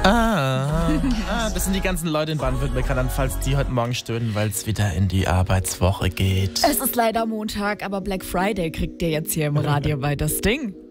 Das sind die ganzen Leute in Baden-Württemberg, falls die heute Morgen stöhnen, weil es wieder in die Arbeitswoche geht. Es ist leider Montag, aber Black Friday kriegt ihr jetzt hier im Radio bei das Ding.